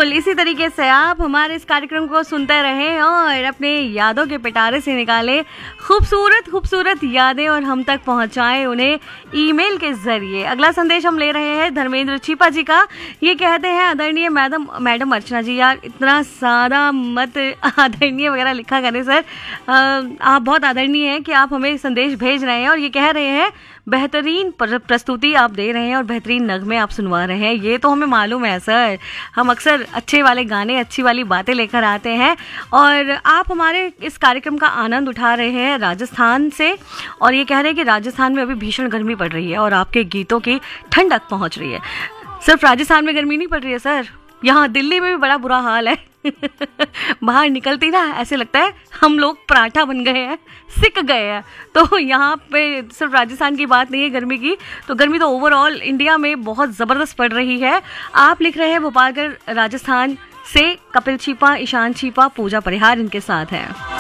बिल्कुल इसी तरीके से आप हमारे इस कार्यक्रम को सुनते रहें और अपने यादों के पिटारे से निकालें खूबसूरत खूबसूरत यादें और हम तक पहुंचाएं उन्हें ईमेल के जरिए। अगला संदेश हम ले रहे हैं धर्मेंद्र छिपा जी का। ये कहते हैं, आदरणीय मैडम अर्चना जी, यार इतना सादा मत आदरणीय वगैरह लिखा करें सर। आप बहुत आदरणीय हैं कि आप हमें संदेश भेज रहे हैं और ये कह रहे हैं बेहतरीन प्रस्तुति आप दे रहे हैं और बेहतरीन नगमे आप सुनवा रहे हैं। ये तो हमें मालूम है सर, हम अक्सर अच्छे वाले गाने, अच्छी वाली बातें लेकर आते हैं और आप हमारे इस कार्यक्रम का आनंद उठा रहे हैं राजस्थान से। और ये कह रहे हैं कि राजस्थान में अभी भीषण गर्मी पड़ रही है और आपके गीतों की ठंडक पहुंच रही है। सिर्फ राजस्थान में गर्मी नहीं पड़ रही है सर, यहाँ दिल्ली में भी बड़ा बुरा हाल है। बाहर निकलती ना ऐसे लगता है हम लोग पराठा बन गए हैं, सिक गए हैं। तो यहाँ पे सिर्फ राजस्थान की बात नहीं है गर्मी की, तो गर्मी तो ओवरऑल इंडिया में बहुत ज़बरदस्त पड़ रही है। आप लिख रहे हैं भोपालगढ़ राजस्थान से, कपिल छिपा, ईशान छिपा, पूजा परिहार इनके साथ हैं।